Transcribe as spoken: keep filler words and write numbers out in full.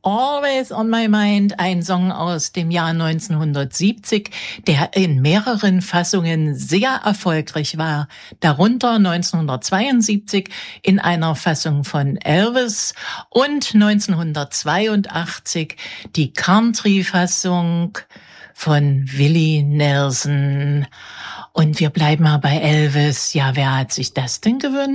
Always on My Mind, ein Song aus dem Jahr neunzehnhundertsiebzig, der in mehreren Fassungen sehr erfolgreich war. Darunter neunzehnhundertzweiundsiebzig in einer Fassung von Elvis und neunzehnhundertzweiundachtzig die Country-Fassung von Willie Nelson. Und wir bleiben mal bei Elvis. Ja, wer hat sich das denn gewünscht?